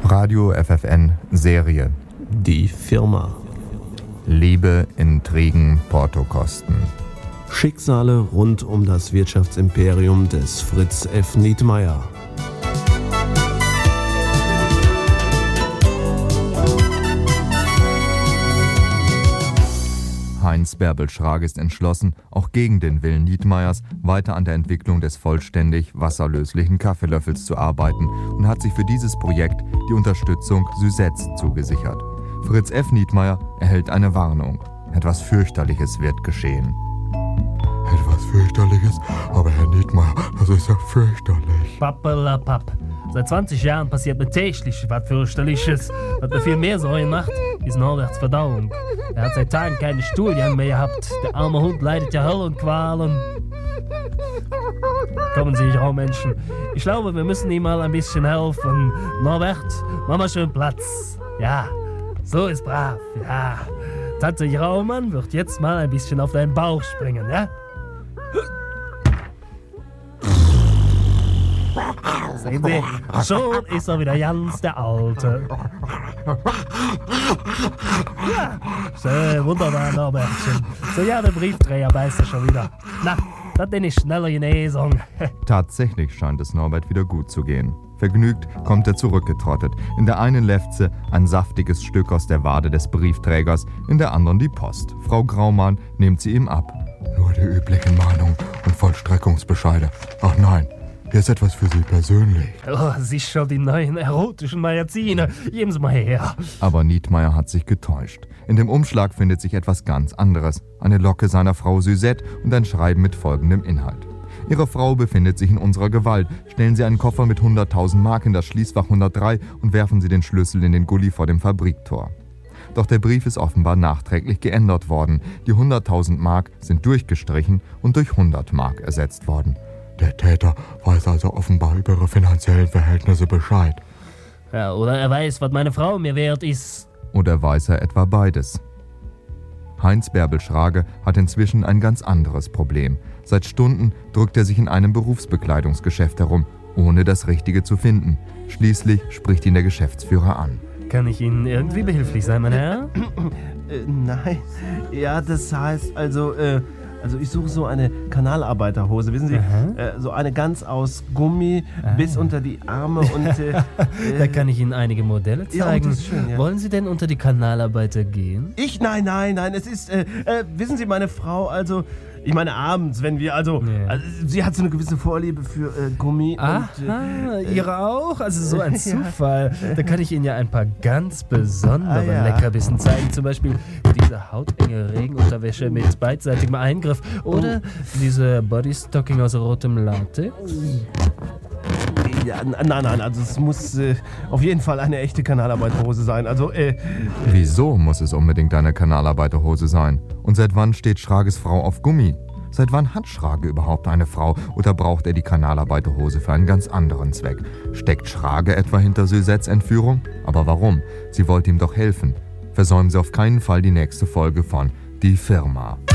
Radio FFN Serie. Die Firma. Liebe, Intrigen, Portokosten. Schicksale rund um das Wirtschaftsimperium des Fritz F. Nietmeyer. Heinz Bärbel Schrage ist entschlossen, auch gegen den Willen Nietmeyers weiter an der Entwicklung des vollständig wasserlöslichen Kaffeelöffels zu arbeiten und hat sich für dieses Projekt die Unterstützung Süsetts zugesichert. Fritz F. Nietmeyer erhält eine Warnung. Etwas Fürchterliches wird geschehen. Etwas Fürchterliches? Aber Herr Nietmeyer, das ist ja fürchterlich. Pappelapapp. Seit 20 Jahren passiert mir täglich was Fürchterliches. Was mir viel mehr Sorgen macht, ist Norberts Verdauung. Er hat seit Tagen keine Stuhlgang mehr gehabt. Der arme Hund leidet ja Höllenqualen. Kommen Sie, Raumenschen. Ich glaube, wir müssen ihm mal ein bisschen helfen. Norbert, mach mal schön Platz. Ja, so ist brav. Ja. Tante Raumann wird jetzt mal ein bisschen auf deinen Bauch springen, ja? Sehen Sie, schon ist er wieder ganz der Alte. Ja, schön, wunderbar, Norbertchen. So, ja, der Briefträger beißt er schon wieder. Na, das ist eine schnelle Genesung. Tatsächlich scheint es Norbert wieder gut zu gehen. Vergnügt kommt er zurückgetrottet. In der einen Lefze ein saftiges Stück aus der Wade des Briefträgers, in der anderen die Post. Frau Graumann nimmt sie ihm ab. Nur die üblichen Mahnungen und Vollstreckungsbescheide. Ach nein, hier ist etwas für Sie persönlich. Oh, sicher die neuen erotischen Magazine. Geben Sie mal her. Aber Nietmeyer hat sich getäuscht. In dem Umschlag findet sich etwas ganz anderes. Eine Locke seiner Frau Süsette und ein Schreiben mit folgendem Inhalt. Ihre Frau befindet sich in unserer Gewalt. Stellen Sie einen Koffer mit 100.000 Mark in das Schließfach 103 und werfen Sie den Schlüssel in den Gully vor dem Fabriktor. Doch der Brief ist offenbar nachträglich geändert worden. Die 100.000 Mark sind durchgestrichen und durch 100 Mark ersetzt worden. Der Täter weiß also offenbar über ihre finanziellen Verhältnisse Bescheid. Ja, oder er weiß, was meine Frau mir wert ist. Oder weiß er etwa beides? Heinz Bärbel Schrage hat inzwischen ein ganz anderes Problem. Seit Stunden drückt er sich in einem Berufsbekleidungsgeschäft herum, ohne das Richtige zu finden. Schließlich spricht ihn der Geschäftsführer an. Kann ich Ihnen irgendwie behilflich sein, mein Herr? Nein, ja, das heißt also ich suche so eine Kanalarbeiterhose, wissen Sie, so eine ganz aus Gummi bis unter die Arme und... da kann ich Ihnen einige Modelle zeigen. Ja, das ist schön, ja. Wollen Sie denn unter die Kanalarbeiter gehen? Nein, es ist, wissen Sie, meine Frau, also... Ich meine abends, wenn wir, also sie hat so eine gewisse Vorliebe für Gummi. Aha, und, Ihre auch? Also so ein Zufall. Ja. Da kann ich Ihnen ja ein paar ganz besondere Leckerbissen zeigen. Zum Beispiel diese hautenge Regenunterwäsche mit beidseitigem Eingriff. Oder diese Bodystocking aus rotem Latex. Ja, nein, also es muss auf jeden Fall eine echte Kanalarbeiterhose sein. Also, Wieso muss es unbedingt eine Kanalarbeiterhose sein? Und seit wann steht Schrages Frau auf Gummi? Seit wann hat Schrage überhaupt eine Frau oder braucht er die Kanalarbeiterhose für einen ganz anderen Zweck? Steckt Schrage etwa hinter Süsettes Entführung? Aber warum? Sie wollte ihm doch helfen. Versäumen Sie auf keinen Fall die nächste Folge von Die Firma.